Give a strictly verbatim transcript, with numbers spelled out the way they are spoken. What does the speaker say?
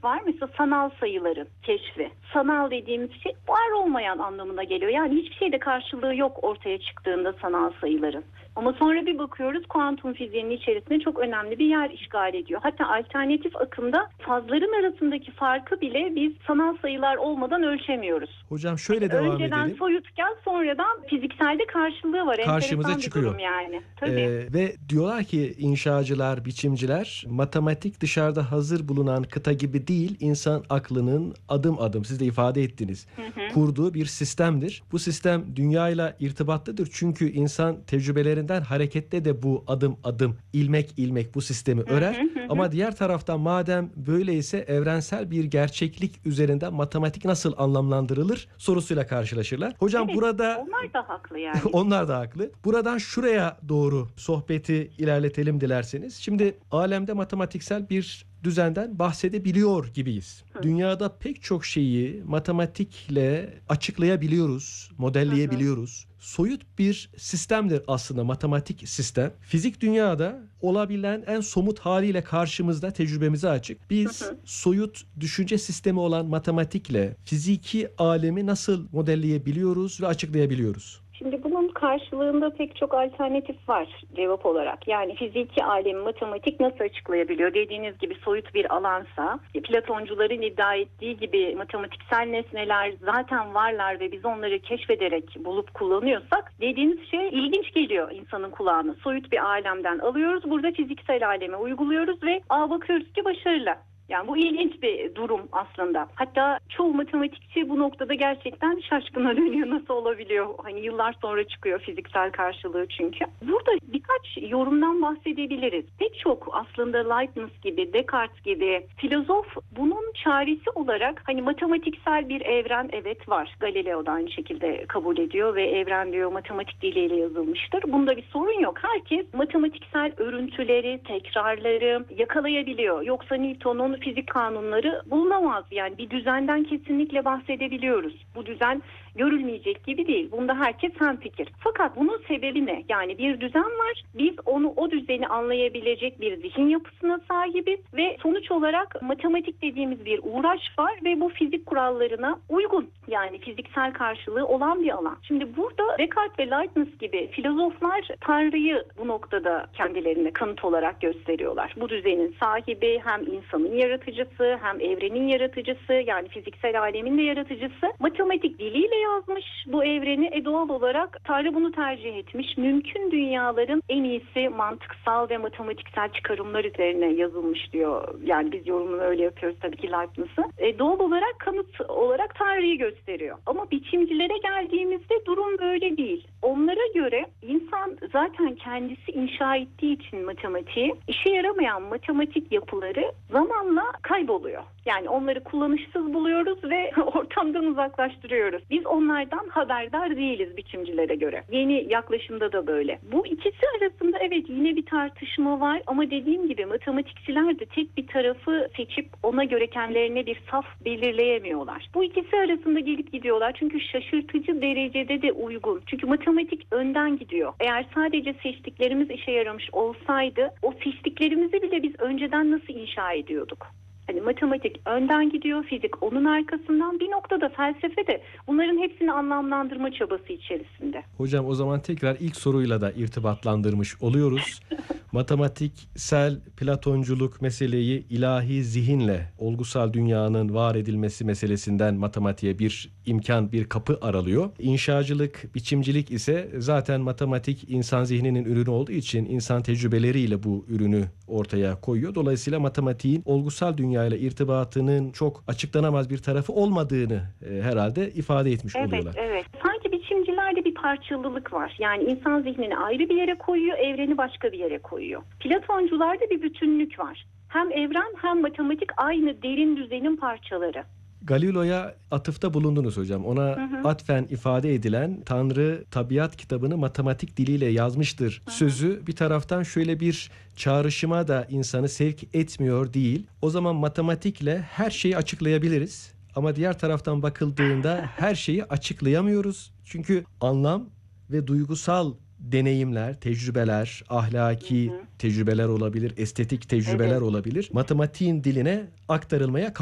var. Mesela sanal sayıların keşfi. Sanal dediğimiz şey var olmayan anlamına geliyor. Yani hiçbir şeyde karşılığı yok ortaya çıktığında sanal sayıların. Ama sonra bir bakıyoruz kuantum fiziğinin içerisinde çok önemli bir yer işgal ediyor. Hatta alternatif akımda fazların arasındaki farkı bile biz sanal sayılar olmadan ölçemiyoruz. Hocam şöyle yani devam önceden edelim. soyutken sonradan fizikselde karşılığı var. Karşımıza Enteresan çıkıyor. bir durum yani. Tabii. Ee, ve diyorlar ki inşacılar, biçimciler, matematik dışarıda hazır bulunan kıta gibi değil, insan aklının adım adım, siz de ifade ettiniz, Hı hı. kurduğu bir sistemdir. Bu sistem dünyayla irtibatlıdır. Çünkü insan tecrübelerinden hareketle de bu adım adım, ilmek ilmek bu sistemi örer. Hı hı hı. Ama diğer taraftan madem böyleyse evrensel bir gerçeklik üzerinden matematik nasıl anlamlandırılır sorusuyla karşılaşırlar. Hocam Evet, burada onlar da haklı yani. onlar da haklı. Buradan şuraya doğru sohbeti ilerletelim dilerseniz. Şimdi alemde matematiksel bir düzenden bahsedebiliyor gibiyiz. Hı. Dünyada pek çok şeyi matematikle açıklayabiliyoruz, modelleyebiliyoruz. Soyut bir sistemdir aslında matematik sistem. Fizik dünyada olabilen en somut haliyle karşımızda, tecrübemize açık. Biz Hı hı. soyut düşünce sistemi olan matematikle fiziki alemi nasıl modelleyebiliyoruz ve açıklayabiliyoruz? Şimdi bunun karşılığında pek çok alternatif var cevap olarak. Yani fiziki alemi matematik nasıl açıklayabiliyor? Dediğiniz gibi soyut bir alansa, Platoncuların iddia ettiği gibi matematiksel nesneler zaten varlar ve biz onları keşfederek bulup kullanıyorsak, dediğiniz şey ilginç geliyor insanın kulağına. Soyut bir alemden alıyoruz, burada fiziksel aleme uyguluyoruz ve aa bakıyoruz ki başarılı. Yani bu ilginç bir durum aslında. Hatta çoğu matematikçi bu noktada gerçekten şaşkına dönüyor. Nasıl olabiliyor? Hani yıllar sonra çıkıyor fiziksel karşılığı çünkü. Burada birkaç yorumdan bahsedebiliriz. Pek çok aslında Leibniz gibi, Descartes gibi filozof bunun çaresi olarak hani matematiksel bir evren evet var. Galileo da aynı şekilde kabul ediyor ve evren diyor matematik diliyle yazılmıştır. Bunda bir sorun yok. Herkes matematiksel örüntüleri, tekrarları yakalayabiliyor. Yoksa Newton'un fizik kanunları bulunamaz. Yani bir düzenden kesinlikle bahsedebiliyoruz. Bu düzen görülmeyecek gibi değil. Bunda herkes hemfikir. Fakat bunun sebebi ne? Yani bir düzen var. Biz onu o düzeni anlayabilecek bir zihin yapısına sahibiz ve sonuç olarak matematik dediğimiz bir uğraş var ve bu fizik kurallarına uygun. Yani fiziksel karşılığı olan bir alan. Şimdi burada Descartes ve Leibniz gibi filozoflar Tanrı'yı bu noktada kendilerine kanıt olarak gösteriyorlar. Bu düzenin sahibi hem insanın yaratıcısı hem evrenin yaratıcısı yani fiziksel alemin de yaratıcısı. Matematik diliyle yazmış bu evreni. E doğal olarak Tanrı bunu tercih etmiş. Mümkün dünyaların en iyisi mantıksal ve matematiksel çıkarımlar üzerine yazılmış diyor. Yani biz yorumunu öyle yapıyoruz tabii ki Leibniz'i. E doğal olarak kanıt olarak Tanrı'yı gösteriyor. Ama biçimcilere geldiğimizde durum böyle değil. Onlara göre insan zaten kendisi inşa ettiği için matematiği, işe yaramayan matematik yapıları zamanla kayboluyor. Yani onları kullanışsız buluyoruz ve ortamdan uzaklaştırıyoruz. Biz onlardan haberdar değiliz biçimcilere göre. Yeni yaklaşımda da böyle. Bu ikisi arasında evet yine bir tartışma var ama dediğim gibi matematikçiler de tek bir tarafı seçip ona göre kendilerine bir saf belirleyemiyorlar. Bu ikisi arasında gelip gidiyorlar çünkü şaşırtıcı derecede de uygun. Çünkü matematik önden gidiyor. Eğer sadece seçtiklerimiz işe yaramış olsaydı o seçtiklerimizi bile biz önceden nasıl inşa ediyorduk? Hani matematik önden gidiyor, fizik onun arkasından, bir noktada felsefe de bunların hepsini anlamlandırma çabası içerisinde. Hocam o zaman tekrar ilk soruyla da irtibatlandırmış oluyoruz. Matematiksel Platonculuk meseleyi ilahi zihinle olgusal dünyanın var edilmesi meselesinden matematiğe bir imkan, bir kapı aralıyor. İnşacılık, biçimcilik ise zaten matematik insan zihninin ürünü olduğu için insan tecrübeleriyle bu ürünü ortaya koyuyor. Dolayısıyla matematiğin olgusal dünyayla irtibatının çok açıklanamaz bir tarafı olmadığını e, herhalde ifade etmiş evet, oluyorlar. Evet, evet. Sanki biçimcilerde bir parçalılık var. Yani insan zihnini ayrı bir yere koyuyor, evreni başka bir yere koyuyor. Platoncularda bir bütünlük var. Hem evren hem matematik aynı derin düzenin parçaları. Galileo'ya atıfta bulundunuz hocam. Ona hı hı. atfen ifade edilen Tanrı tabiat kitabını matematik diliyle yazmıştır hı hı. sözü bir taraftan şöyle bir çağrışıma da insanı sevk etmiyor değil. O zaman matematikle her şeyi açıklayabiliriz. Ama diğer taraftan bakıldığında her şeyi açıklayamıyoruz. Çünkü anlam ve duygusal deneyimler, tecrübeler, ahlaki hı hı. tecrübeler olabilir, estetik tecrübeler evet. olabilir. Matematiğin diline aktarılmaya